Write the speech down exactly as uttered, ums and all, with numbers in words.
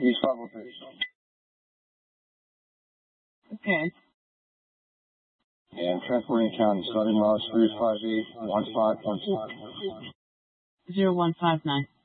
East five oh three. Okay. And transporting county, starting miles three five eight one five one two. Zero one five nine.